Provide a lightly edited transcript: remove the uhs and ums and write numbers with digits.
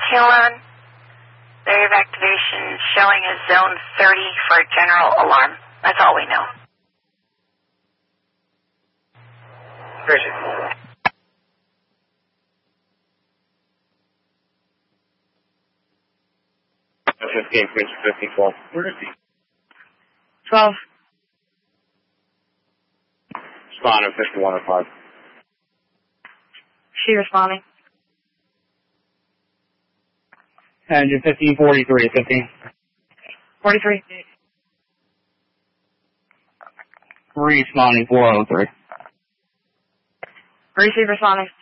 Huron. Wave activation showing as zone 30 for general alarm. That's all we know. Appreciate it. 15, Prince 15, 12. Where is he? 12. Responding 5105. She responding. Engine 1543, 15. 43. Responding 403. Receive responding.